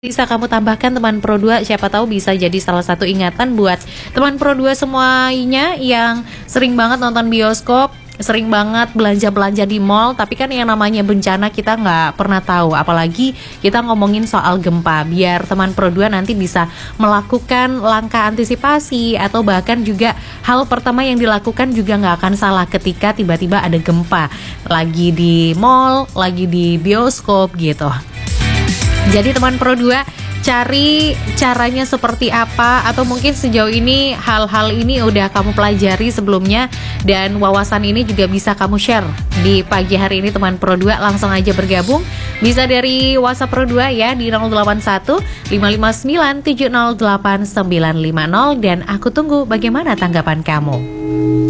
Bisa kamu tambahkan teman Pro 2, siapa tahu bisa jadi salah satu ingatan buat teman Pro 2 semuanya yang sering banget nonton bioskop, sering banget belanja-belanja di mall, tapi kan yang namanya bencana kita nggak pernah tahu, apalagi kita ngomongin soal gempa. Biar teman Pro 2 nanti bisa melakukan langkah antisipasi atau bahkan juga hal pertama yang dilakukan juga nggak akan salah ketika tiba-tiba ada gempa, lagi di mall, lagi di bioskop gitu. Jadi teman Pro 2, cari caranya seperti apa, atau mungkin sejauh ini hal-hal ini udah kamu pelajari sebelumnya, dan wawasan ini juga bisa kamu share di pagi hari ini teman Pro 2. Langsung aja bergabung, bisa dari WhatsApp Pro 2 ya di 081 559 708 950, dan aku tunggu bagaimana tanggapan kamu.